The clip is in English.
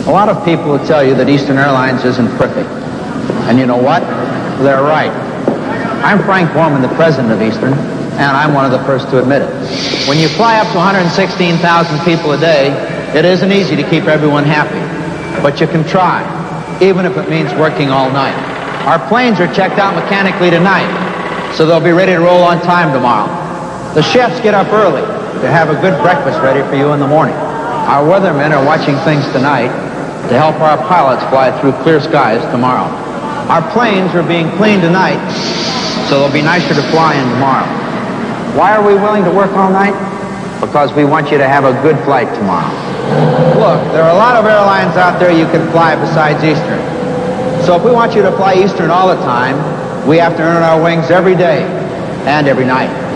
A lot of people will tell you that Eastern Airlines isn't perfect. And you know what? They're right. I'm Frank Borman, the president of Eastern, and I'm one of the first to admit it. When you fly up to 116,000 people a day, it isn't easy to keep everyone happy. But you can try, even if it means working all night. Our planes are checked out mechanically tonight, so they'll be ready to roll on time tomorrow. The chefs get up early to have a good breakfast ready for you in the morning. Our weathermen are watching things tonight to help our pilots fly through clear skies tomorrow. Our planes are being cleaned tonight, so they'll be nicer to fly in tomorrow. Why are we willing to work all night? Because we want you to have a good flight tomorrow. Look, there are a lot of airlines out there you can fly besides Eastern. So if we want you to fly Eastern all the time, we have to earn our wings every day and every night.